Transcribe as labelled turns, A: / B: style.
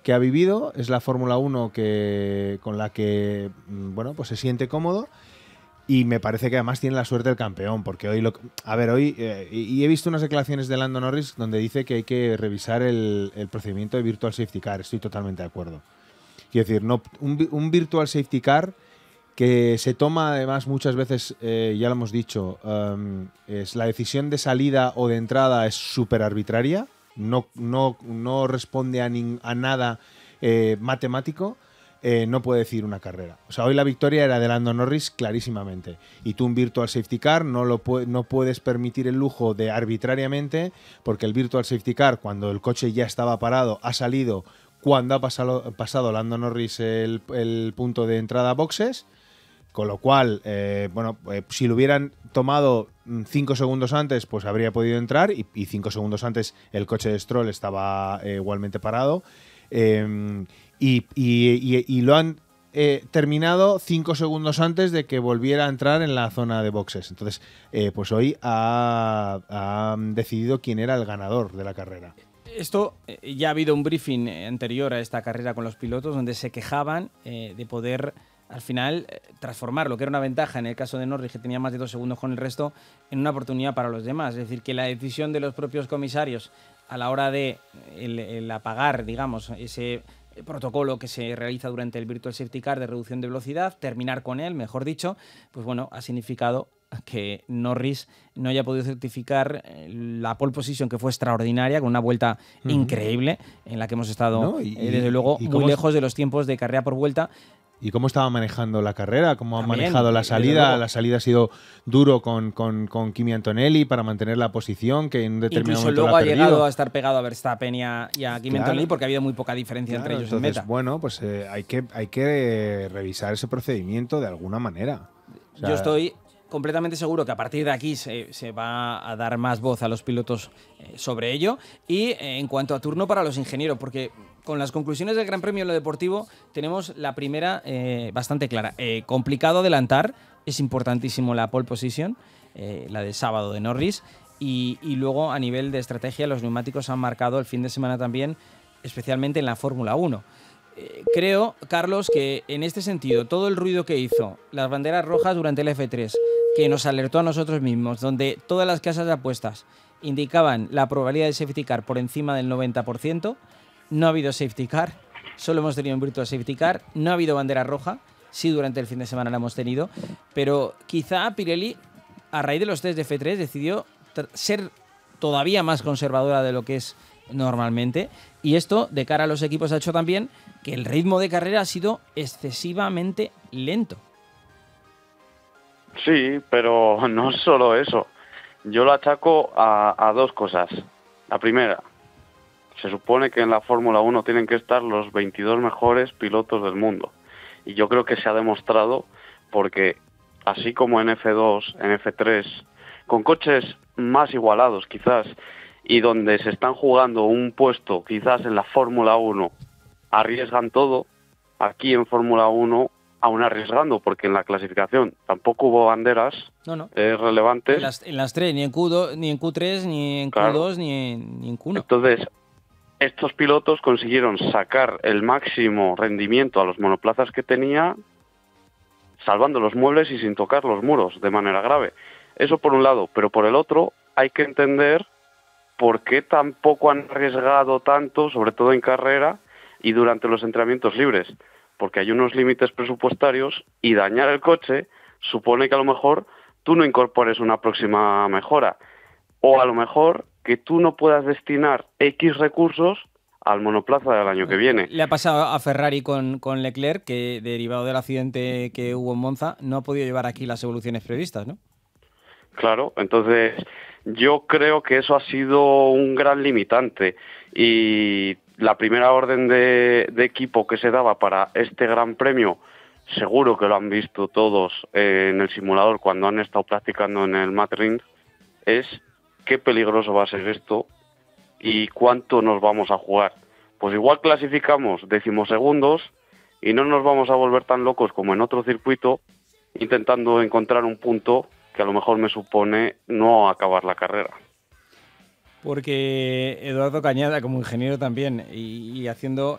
A: que ha vivido, es la Fórmula 1 con la que bueno, pues se siente cómodo. Y me parece que además tiene la suerte del campeón, porque hoy y he visto unas declaraciones de Lando Norris donde dice que hay que revisar el procedimiento de Virtual Safety Car. Estoy totalmente de acuerdo. Quiero decir, no, un Virtual Safety Car que se toma además muchas veces, ya lo hemos dicho, es la decisión de salida o de entrada es súper arbitraria, no responde a nada matemático. No puede decir una carrera. O sea, hoy la victoria era de Lando Norris clarísimamente. Y tú un Virtual Safety Car no puedes permitir el lujo de arbitrariamente, porque el Virtual Safety Car, cuando el coche ya estaba parado, ha salido cuando ha pasado Lando Norris el punto de entrada a boxes. Con lo cual, si lo hubieran tomado 5 segundos antes, pues habría podido entrar. Y 5 segundos antes el coche de Stroll estaba igualmente parado. Y lo han terminado 5 segundos antes de que volviera a entrar en la zona de boxes. Entonces, pues hoy han decidido quién era el ganador de la carrera.
B: Esto, ya ha habido un briefing anterior a esta carrera con los pilotos donde se quejaban de poder, al final, transformar lo que era una ventaja en el caso de Norris, que tenía más de 2 segundos con el resto, en una oportunidad para los demás. Es decir, que la decisión de los propios comisarios a la hora de el apagar, digamos, ese protocolo que se realiza durante el Virtual Safety Car de reducción de velocidad, terminar con él, mejor dicho, pues bueno, ha significado que Norris no haya podido certificar la pole position, que fue extraordinaria, con una vuelta increíble, en la que hemos estado, ¿no? Desde luego, muy lejos de los tiempos de carrera por vuelta.
A: ¿Y cómo estaba manejando la carrera? ¿Cómo ha manejado la salida? La salida ha sido duro con Kimi Antonelli para mantener la posición, que en un determinado
B: incluso
A: momento
B: luego
A: ha
B: ha
A: perdido.
B: Llegado a estar pegado a Verstappen y a Kimi Antonelli, porque ha habido muy poca diferencia entre ellos en meta.
A: Bueno, pues hay que revisar ese procedimiento de alguna manera. O sea,
B: yo estoy completamente seguro que a partir de aquí se va a dar más voz a los pilotos sobre ello. Y en cuanto a turno para los ingenieros, porque con las conclusiones del Gran Premio en lo deportivo tenemos la primera bastante clara. Complicado adelantar, es importantísimo la pole position, la de sábado de Norris, y luego a nivel de estrategia los neumáticos han marcado el fin de semana también, especialmente en la Fórmula 1. Creo, Carlos, que en este sentido todo el ruido que hizo las banderas rojas durante el F3, que nos alertó a nosotros mismos, donde todas las casas de apuestas indicaban la probabilidad de safety car por encima del 90%, no ha habido safety car, solo hemos tenido un virtual safety car, no ha habido bandera roja, sí durante el fin de semana la hemos tenido, pero quizá Pirelli, a raíz de los test de F3, decidió ser todavía más conservadora de lo que es normalmente, y esto de cara a los equipos ha hecho también que el ritmo de carrera ha sido excesivamente lento.
C: Sí, pero no solo eso. Yo lo achaco a dos cosas. La primera, se supone que en la Fórmula 1 tienen que estar los 22 mejores pilotos del mundo. Y yo creo que se ha demostrado porque, así como en F2, en F3, con coches más igualados quizás, y donde se están jugando un puesto quizás en la Fórmula 1, arriesgan todo, aquí en Fórmula 1 aún arriesgando, porque en la clasificación tampoco hubo banderas relevantes.
B: En las tres, ni en Q2, ni en Q3, ni en Q2, ni en Q1.
C: Entonces, estos pilotos consiguieron sacar el máximo rendimiento a los monoplazas que tenía, salvando los muebles y sin tocar los muros de manera grave. Eso por un lado, pero por el otro hay que entender por qué tampoco han arriesgado tanto, sobre todo en carrera y durante los entrenamientos libres. Porque hay unos límites presupuestarios y dañar el coche supone que a lo mejor tú no incorpores una próxima mejora. O a lo mejor que tú no puedas destinar X recursos al monoplaza del año que viene.
B: Le ha pasado a Ferrari con Leclerc, que derivado del accidente que hubo en Monza, no ha podido llevar aquí las evoluciones previstas, ¿no?
C: Claro, entonces yo creo que eso ha sido un gran limitante. Y la primera orden de equipo que se daba para este gran premio, seguro que lo han visto todos en el simulador cuando han estado practicando en el Mat-Ring, es qué peligroso va a ser esto y cuánto nos vamos a jugar. Pues igual clasificamos decimosegundos y no nos vamos a volver tan locos como en otro circuito intentando encontrar un punto que a lo mejor me supone no acabar la carrera.
B: Porque Eduardo Cañada, como ingeniero también, y haciendo